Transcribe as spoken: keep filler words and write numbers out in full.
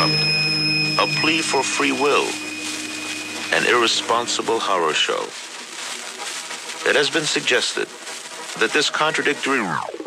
dubbed A Plea for Free Will, an irresponsible horror show. It has been suggested that this contradictory